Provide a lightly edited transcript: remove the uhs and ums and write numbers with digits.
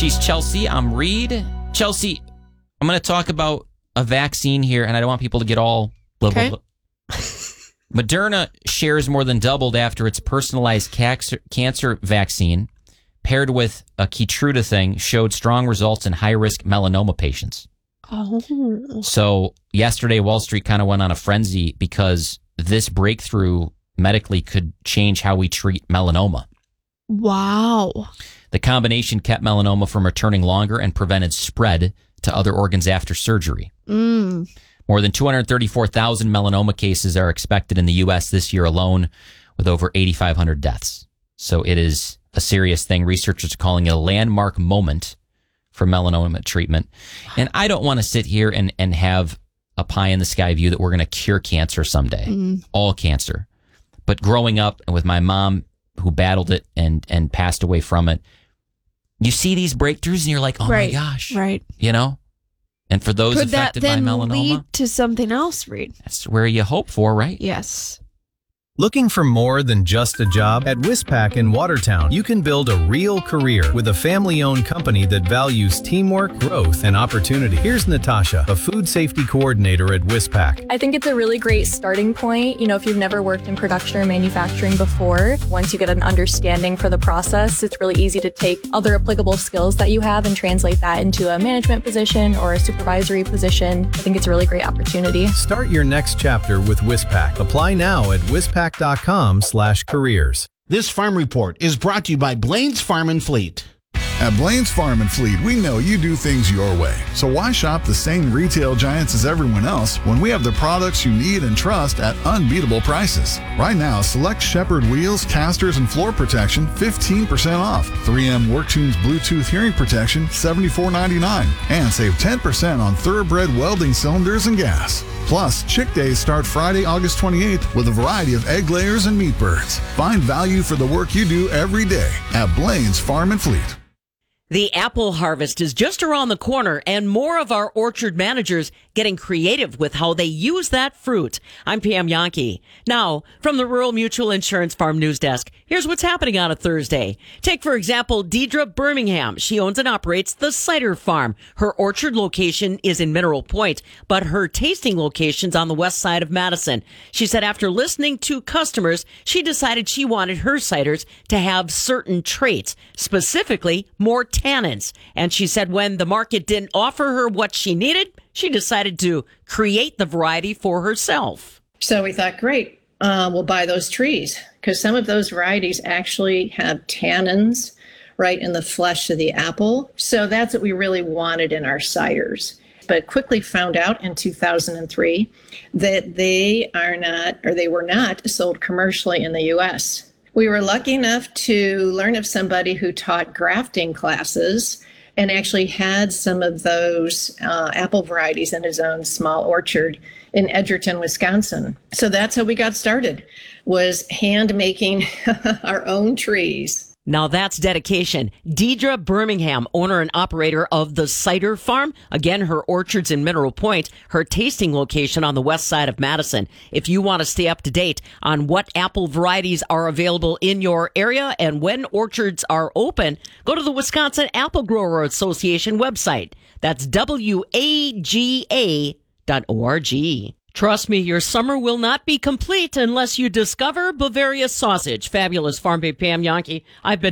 She's Chelsea. I'm Reed. Chelsea, I'm going to talk about a vaccine here, and I don't want people to get all blah, blah, blah. Moderna shares more than doubled after its personalized cancer vaccine, paired with a Keytruda thing, showed strong results in high-risk melanoma patients. Oh. So yesterday, Wall Street kind of went on a frenzy because this breakthrough medically could change how we treat melanoma. Wow. The combination kept melanoma from returning longer and prevented spread to other organs after surgery. More than 234,000 melanoma cases are expected in the U.S. this year alone, with over 8,500 deaths. So it is a serious thing. Researchers are calling it a landmark moment for melanoma treatment. And I don't want to sit here and have a pie-in-the-sky view that we're going to cure cancer someday, all cancer. But growing up with my mom, who battled it and passed away from it, you see these breakthroughs and you're like, oh my gosh. Right. You know? And for those Could affected that by then melanoma, lead to something else, Reed? that's where you hope for, right? Yes. Looking for more than just a job? At Wispac in Watertown, you can build a real career with a family-owned company that values teamwork, growth, and opportunity. Here's Natasha, a food safety coordinator at Wispac. I think it's a really great starting point. You know, if you've never worked in production or manufacturing before, once you get an understanding for the process, it's really easy to take other applicable skills that you have and translate that into a management position or a supervisory position. I think it's a really great opportunity. Start your next chapter with Wispac. Apply now at wispac.com/careers. This farm report is brought to you by Blaine's Farm and Fleet. At Blaine's Farm and Fleet, we know you do things your way. So why shop the same retail giants as everyone else when we have the products you need and trust at unbeatable prices? Right now, select Shepherd wheels, casters, and floor protection 15% off. 3M WorkTunes Bluetooth hearing protection $74.99. And save 10% on Thoroughbred welding cylinders and gas. Plus, Chick Days start Friday, August 28th with a variety of egg layers and meat birds. Find value for the work you do every day at Blaine's Farm and Fleet. The apple harvest is just around the corner, and more of our orchard managers getting creative with how they use that fruit. I'm Pam Yankee. Now, from the Rural Mutual Insurance Farm News Desk, here's what's happening on a Thursday. Take, for example, Deidre Birmingham. She owns and operates the Cider Farm. Her orchard location is in Mineral Point, but her tasting location's on the west side of Madison. She said after listening to customers, she decided she wanted her ciders to have certain traits, specifically more tannins. And she said when the market didn't offer her what she needed, she decided to create the variety for herself. So we thought, great, we'll buy those trees, because some of those varieties actually have tannins right in the flesh of the apple. So that's what we really wanted in our ciders. But quickly found out in 2003 that they were not sold commercially in the U.S. We were lucky enough to learn of somebody who taught grafting classes and actually had some of those apple varieties in his own small orchard in Edgerton, Wisconsin. So that's how we got started, was hand making our own trees. Now that's dedication. Deidre Birmingham, owner and operator of the Cider Farm. Again, her orchard's in Mineral Point, her tasting location on the west side of Madison. If you want to stay up to date on what apple varieties are available in your area and when orchards are open, go to the Wisconsin Apple Grower Association website. That's WAGA.org. Trust me, your summer will not be complete unless you discover Bavaria sausage. Fabulous Farm Babe Pam Yankee. I've been